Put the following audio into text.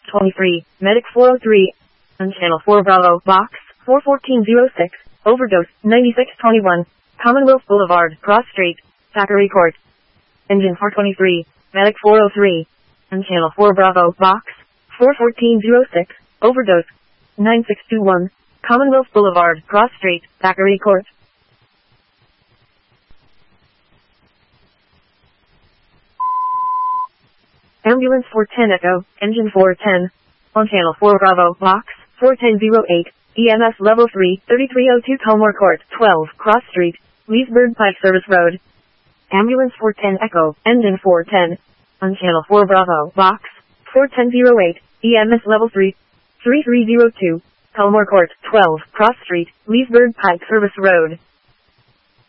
23, Medic 403, on Channel 4 Bravo, Box 41406, Overdose 9621, Commonwealth Boulevard, Cross Street, Thackeray Court. Engine 423, Medic 403, on Channel 4 Bravo, Box 41406, Overdose 9621, Commonwealth Boulevard, Cross Street, Thackeray Court. Ambulance 410 Echo, Engine 410, on Channel 4 Bravo, Box 41008, EMS Level 3, 3302 Culmore Court, 12, Cross Street, Leesburg Pike Service Road. Ambulance 410 Echo, Engine 410, on Channel 4 Bravo, Box 41008, EMS Level 3, 3302, Culmore Court, 12, Cross Street, Leesburg Pike Service Road.